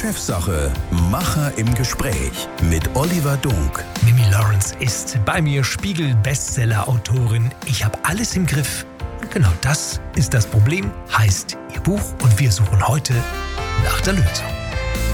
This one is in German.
Chefsache, Macher im Gespräch mit Oliver Dunk. Mimi Lawrence ist bei mir, Spiegel-Bestseller-Autorin. Ich habe alles im Griff. Und genau das ist das Problem, heißt ihr Buch. Und wir suchen heute nach der Lösung.